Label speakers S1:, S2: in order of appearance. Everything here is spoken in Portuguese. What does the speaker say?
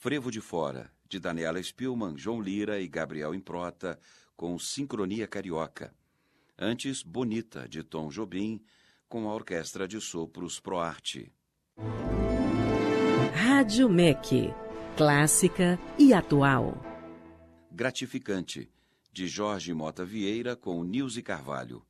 S1: Frevo de Fora, de Daniela Spillman, João Lira e Gabriel Improta, com Sincronia Carioca. Antes, Bonita, de Tom Jobim, com a Orquestra de Sopros ProArte.
S2: Rádio MEC, clássica e atual.
S1: Gratificante, de Jorge Mota Vieira, com Nilce Carvalho.